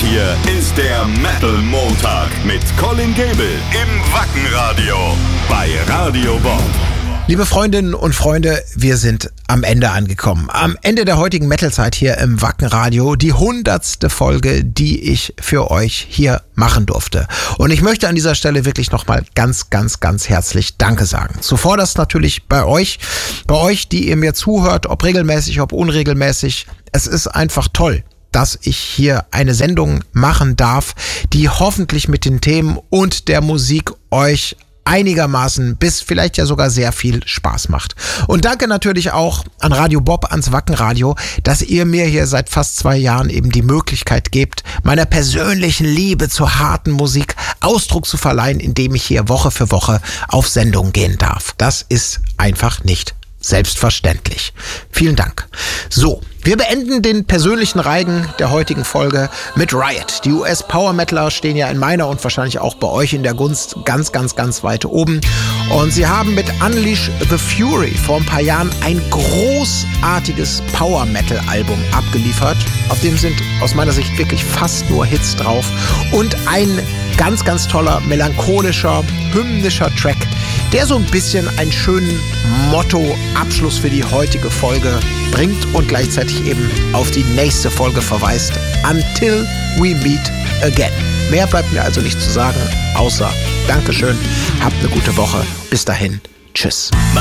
hier ist der Metal Montag mit Colin Gable im Wackenradio bei Radio Bob. Liebe Freundinnen und Freunde, wir sind am Ende angekommen. Am Ende der heutigen Metal-Zeit hier im Wackenradio. Die 100. Folge, die ich für euch hier machen durfte. Und ich möchte an dieser Stelle wirklich nochmal ganz herzlich Danke sagen. Zuvorderst natürlich bei euch, die ihr mir zuhört, ob regelmäßig, ob unregelmäßig. Es ist einfach toll, dass ich hier eine Sendung machen darf, die hoffentlich mit den Themen und der Musik euch einigermaßen bis vielleicht ja sogar sehr viel Spaß macht. Und danke natürlich auch an Radio Bob, ans Wackenradio, dass ihr mir hier seit fast 2 Jahren eben die Möglichkeit gebt, meiner persönlichen Liebe zur harten Musik Ausdruck zu verleihen, indem ich hier Woche für Woche auf Sendung gehen darf. Das ist einfach nicht selbstverständlich. Vielen Dank. So, wir beenden den persönlichen Reigen der heutigen Folge mit Riot. Die US-Power-Metaler stehen ja in meiner und wahrscheinlich auch bei euch in der Gunst ganz weit oben. Und sie haben mit Unleash the Fury vor ein paar Jahren ein großartiges Power-Metal-Album abgeliefert. Auf dem sind aus meiner Sicht wirklich fast nur Hits drauf. Und ein ganz toller, melancholischer, hymnischer Track, der so ein bisschen einen schönen Motto-Abschluss für die heutige Folge bringt und gleichzeitig eben auf die nächste Folge verweist. Until we meet again. Mehr bleibt mir also nicht zu sagen, außer Dankeschön, habt eine gute Woche. Bis dahin, tschüss.